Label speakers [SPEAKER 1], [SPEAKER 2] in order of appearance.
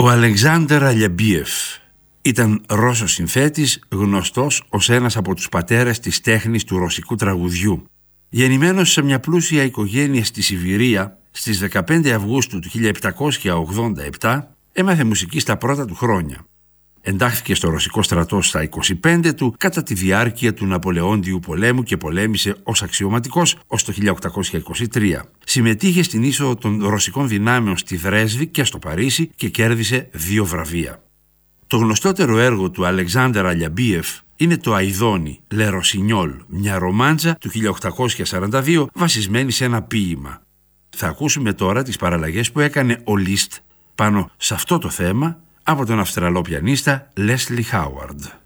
[SPEAKER 1] Ο Αλεξάνδερ Αλιαμπίεφ ήταν Ρώσος συνθέτης, γνωστός ως ένας από τους πατέρες της τέχνης του ρωσικού τραγουδιού. Γεννημένος σε μια πλούσια οικογένεια στη Σιβηρία, στις 15 Αυγούστου του 1787, έμαθε μουσική στα πρώτα του χρόνια. Εντάχθηκε στο ρωσικό στρατό στα 25 του κατά τη διάρκεια του Ναπολεόντιου πολέμου και πολέμησε ως αξιωματικός ως το 1823. Συμμετείχε στην είσοδο των ρωσικών δυνάμεων στη Δρέσδη και στο Παρίσι και κέρδισε 2 βραβεία. Το γνωστότερο έργο του Αλεξάνδερ Αλιαμπίεφ είναι το Αϊδόνι, Le Rossignol, μια ρομάντζα του 1842 βασισμένη σε ένα ποίημα. Θα ακούσουμε τώρα τις παραλλαγές που έκανε ο Λίστ πάνω σε αυτό το θέμα από τον Αυστραλό πιανίστα Λέσλι Χάουαρντ.